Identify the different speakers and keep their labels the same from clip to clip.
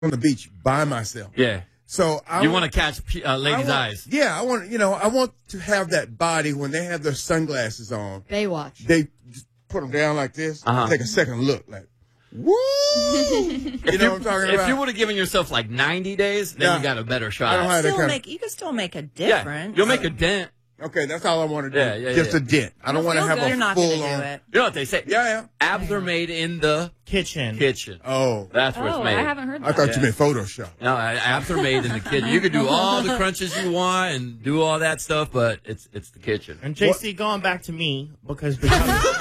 Speaker 1: on the beach by myself.
Speaker 2: Yeah.
Speaker 1: So
Speaker 2: you want to catch ladies' eyes.
Speaker 1: Yeah, I want to have that body when they have their sunglasses on.
Speaker 3: Baywatch.
Speaker 1: They just put them down like this. Take a second look, like, woo! You know what I'm talking about?
Speaker 2: If you would have given yourself like 90 days, then you got a better shot.
Speaker 4: You can still make a difference.
Speaker 2: Yeah, you'll make a dent.
Speaker 1: Okay, that's all I want to do. Just a dent. I don't want to have a full on.
Speaker 2: You know what they say?
Speaker 1: Yeah.
Speaker 2: Abs are made in the
Speaker 5: kitchen.
Speaker 1: Oh.
Speaker 2: That's where it's made.
Speaker 3: I haven't heard that.
Speaker 1: I thought you meant Photoshop.
Speaker 2: No, abs are made in the kitchen. You can do all the crunches you want and do all that stuff, but it's the kitchen.
Speaker 5: And JC, going back to me, because Big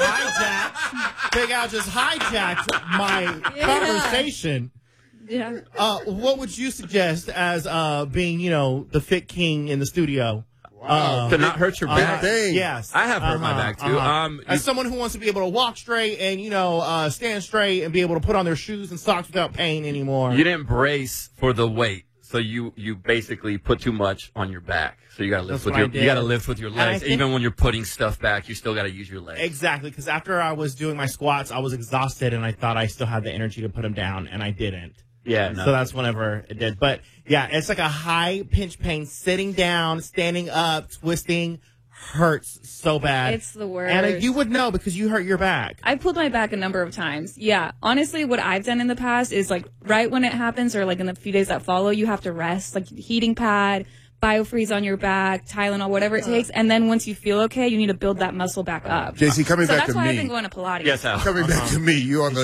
Speaker 5: Al just hijacked my conversation.
Speaker 3: Yeah.
Speaker 5: What would you suggest as being, the fit king in the studio?
Speaker 2: To not hurt your back?
Speaker 5: Yes.
Speaker 2: I have hurt my back, too.
Speaker 5: As someone who wants to be able to walk straight and, stand straight and be able to put on their shoes and socks without pain anymore.
Speaker 2: You didn't brace for the weight, so you basically put too much on your back. So you got to lift with your legs. Even when you're putting stuff back, you still got to use your legs.
Speaker 5: Exactly, because after I was doing my squats, I was exhausted, and I thought I still had the energy to put them down, and I didn't.
Speaker 2: Yeah, no.
Speaker 5: So that's whenever it did. But, yeah, it's like a high pinch pain. Sitting down, standing up, twisting hurts so bad.
Speaker 3: It's the worst.
Speaker 5: And you would know because you hurt your back.
Speaker 3: I pulled my back a number of times. Yeah. Honestly, what I've done in the past is, like, right when it happens or, like, in the few days that follow, you have to rest. Like, heating pad, BioFreeze on your back, Tylenol, whatever it takes. And then once you feel okay, you need to build that muscle back up.
Speaker 1: JC, coming back to me.
Speaker 3: So that's why I've been going to Pilates.
Speaker 2: Yes, Al.
Speaker 1: Coming back to me, you are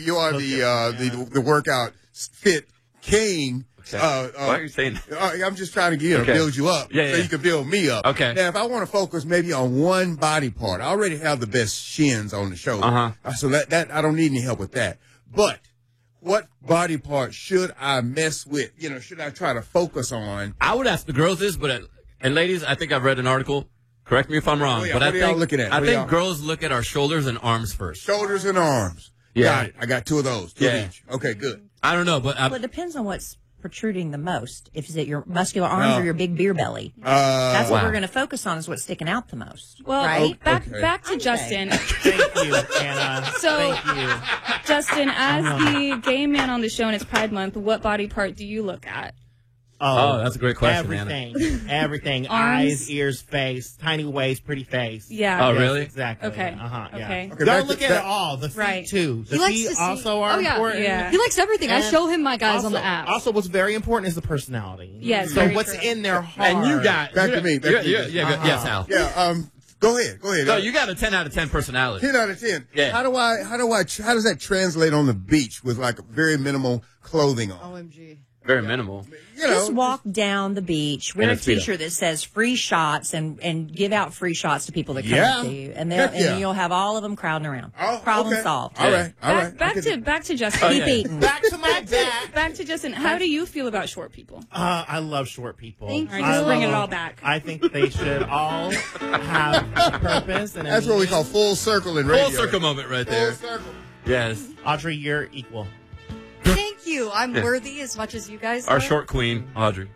Speaker 1: the workout fit king.
Speaker 2: Why are you saying that?
Speaker 1: I'm just trying to build you up so you can build me up.
Speaker 2: Okay.
Speaker 1: Now, if I want to focus maybe on one body part, I already have the best shins on the shoulder. So that I don't need any help with that. But what body part should I mess with? Should I try to focus on?
Speaker 2: I would ask the girls this, and ladies, I think I've read an article. Correct me if I'm wrong. But I think girls look at our shoulders and arms first.
Speaker 1: Shoulders and arms.
Speaker 2: Yeah.
Speaker 1: Got it. I got two of those. Two each. Okay, good.
Speaker 2: I don't know, but
Speaker 4: it depends on what's protruding the most. If is it your muscular arms or your big beer belly? That's what we're going to focus on. Is what's sticking out the most.
Speaker 3: Well,
Speaker 4: right?
Speaker 3: back to Justin.
Speaker 5: Thank you, Anna.
Speaker 3: So,
Speaker 5: thank you,
Speaker 3: Justin. As the gay man on the show and it's Pride Month, what body part do you look at?
Speaker 2: Oh, that's a great question,
Speaker 5: everything.
Speaker 2: Anna.
Speaker 5: Everything.
Speaker 3: Arms?
Speaker 5: Eyes, ears, face, tiny waist, pretty face.
Speaker 3: Yeah.
Speaker 2: Oh,
Speaker 5: Yes,
Speaker 2: really?
Speaker 5: Exactly.
Speaker 3: Okay.
Speaker 5: Okay.
Speaker 1: Okay,
Speaker 5: Don't look at it all. The feet, too. The feet also are important.
Speaker 3: Yeah. He likes everything. I show him my guys on the app.
Speaker 5: Also, what's very important is the personality.
Speaker 3: Yes,
Speaker 5: So
Speaker 3: very
Speaker 5: what's
Speaker 3: true.
Speaker 5: in their heart.
Speaker 2: And you got
Speaker 1: Back to me.
Speaker 2: Yes, Al.
Speaker 1: Yeah. Go ahead.
Speaker 2: No, you got a 10 out of 10 personality.
Speaker 1: 10 out of 10.
Speaker 2: Yeah.
Speaker 1: How does that translate on the beach with like very minimal clothing on?
Speaker 3: OMG.
Speaker 2: Very minimal.
Speaker 4: Just walk down the beach, wear
Speaker 2: And
Speaker 4: a
Speaker 2: a Speedo.
Speaker 4: T-shirt that says "free shots" and give out free shots to people that come up to you, and you'll have all of them crowding around. Problem solved.
Speaker 1: All right.
Speaker 3: Back to Justin.
Speaker 4: Keep eating.
Speaker 5: Back to my dad.
Speaker 3: Back to Justin. How do you feel about short people?
Speaker 5: I love short people.
Speaker 3: Thank you. Just bringing it all back.
Speaker 5: I think they should all have a purpose. And
Speaker 1: That's what we call full circle in radio.
Speaker 2: Full circle moment right there.
Speaker 1: Full circle.
Speaker 2: Yes.
Speaker 5: Audrey, you're equal.
Speaker 6: Thank you. I'm worthy as much as you guys
Speaker 2: Our
Speaker 6: are.
Speaker 2: short queen, Audrey.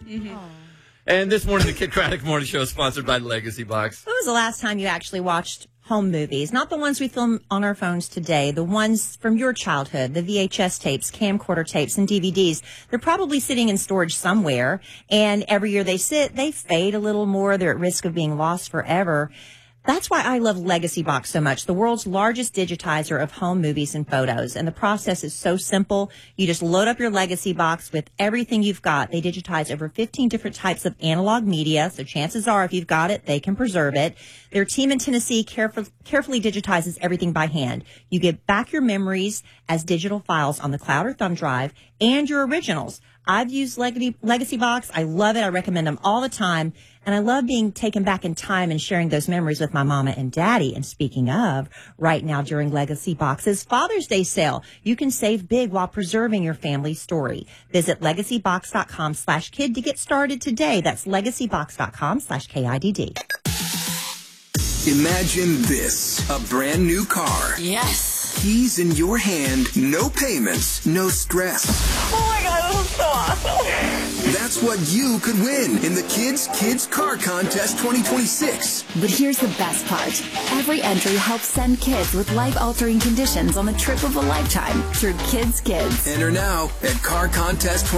Speaker 2: And this morning, the Kid Craddock Morning Show is sponsored by Legacy Box.
Speaker 4: When was the last time you actually watched home movies? Not the ones we film on our phones today, the ones from your childhood, the VHS tapes, camcorder tapes, and DVDs. They're probably sitting in storage somewhere, and every year they sit, they fade a little more. They're at risk of being lost forever. That's why I love Legacy Box so much, the world's largest digitizer of home movies and photos. And the process is so simple. You just load up your Legacy Box with everything you've got. They digitize over 15 different types of analog media, so chances are if you've got it, they can preserve it. Their team in Tennessee carefully digitizes everything by hand. You get back your memories as digital files on the cloud or thumb drive and your originals. I've used Legacy Box. I love it. I recommend them all the time. And I love being taken back in time and sharing those memories with my mama and daddy. And speaking of, right now during Legacy Box's Father's Day sale, you can save big while preserving your family's story. Visit legacybox.com/kid to get started today. That's legacybox.com/KIDD.
Speaker 7: Imagine this, a brand new car.
Speaker 6: Yes.
Speaker 7: Keys in your hand, no payments, no stress.
Speaker 6: Oh my God, this is so awesome.
Speaker 7: That's That's what you could win in the Kids Car Contest 2026.
Speaker 8: But here's the best part. Every entry helps send kids with life-altering conditions on the trip of a lifetime through Kids.
Speaker 7: Enter now at carcontest